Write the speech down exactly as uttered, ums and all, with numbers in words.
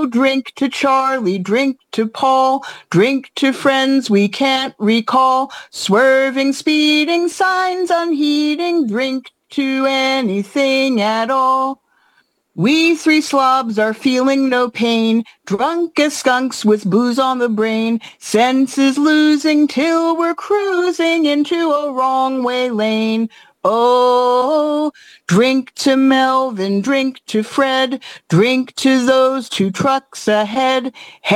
Joe, drink to Charlie, drink to Paul, drink to friends we can't recall, swerving, speeding, signs unheeding, drink to anything at all. We three slobs are feeling no pain, drunk as skunks with booze on the brain, senses losing till we're cruising into a wrong way lane. Oh, drink to Melvin, drink to Fred, drink to those two trucks ahead.